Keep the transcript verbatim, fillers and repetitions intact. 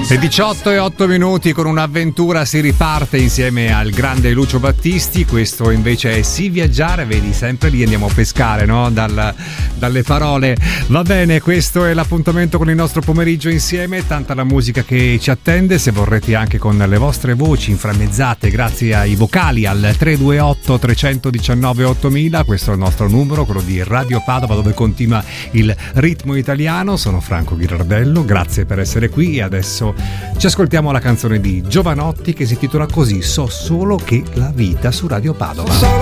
Le diciotto e otto minuti, con un'avventura si riparte insieme al grande Lucio Battisti. Questo invece è Sì viaggiare, vedi, sempre lì andiamo a pescare, no? Dal, dalle parole. Va bene, questo è l'appuntamento con il nostro pomeriggio insieme, tanta la musica che ci attende. Se vorrete anche con le vostre voci inframmezzate grazie ai vocali al tre due otto tre uno nove ottomila, questo è il nostro numero, quello di Radio Padova, dove continua il ritmo italiano. Sono Franco Ghirardello, grazie per essere qui e adesso ci ascoltiamo la canzone di Giovanotti che si intitola così, So solo che la vita, su Radio Padova.